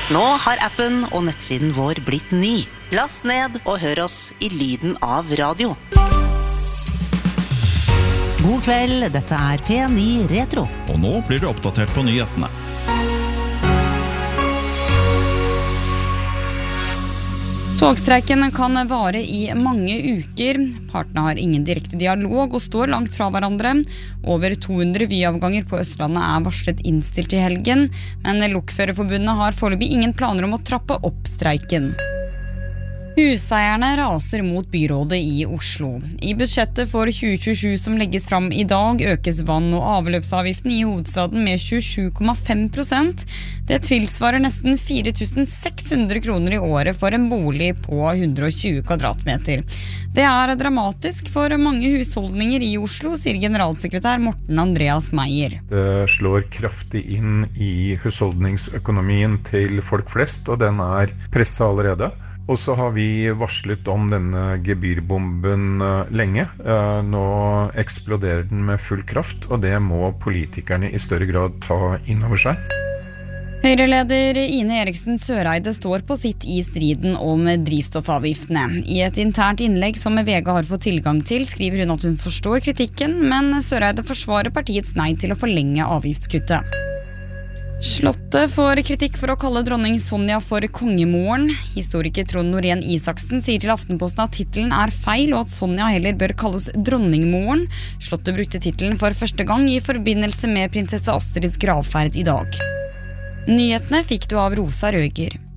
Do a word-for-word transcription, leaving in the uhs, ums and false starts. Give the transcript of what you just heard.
Nå har appen og nettsiden vår blitt ny. Last ned og hør oss i lyden av radio. God kveld, dette er P ni Retro. Og nå blir du oppdatert på nyhetene. Togstreiken kan vare i mange uker. Partene har ingen direkte dialog og står langt fra hverandre. Over to hundre Vy-avganger på Østlandet er varslet innstilt i helgen, men Lokførerforbundet har foreløpig ingen planer om å trappe opp streiken. Huseierne raser mot byrådet i Oslo. I budsjettet for tjue tjuesju som legges fram i dag, økes vann- og avløpsavgiften i hovedstaden med tjuesju komma fem prosent. Det tilsvarer nesten fire tusen seks hundre kroner i året for en bolig på hundre og tjue kvadratmeter. Det er dramatisk for mange husholdninger i Oslo, sier generalsekretær Morten Andreas Meyer. Det slår kraftig inn i husholdningsøkonomien til folk flest, og den er presset allerede. Og så har vi varslet om denne gebyrbomben lenge. Nå eksploderer den med full kraft, og det må politikerne i større grad ta inn over seg. Høyreleder Ine Eriksen Søreide står på sitt i striden om drivstoffavgiftene. I et internt innlegg som V G har fått tilgang til, skriver hun at hun forstår kritikken, men Søreide forsvarer partiets nei til å forlenge avgiftskuttet. Slottet får kritikk for å kalle dronning Sonja for kongemoren. Historiker Trond Norén Isaksen sier til Aftenposten at titelen er feil, og at Sonja heller bør kalles dronningmoren. Slottet brukte titelen for første gang i forbindelse med prinsesse Astrids gravferd i dag. Nyhetene fikk du av Rosa Røger.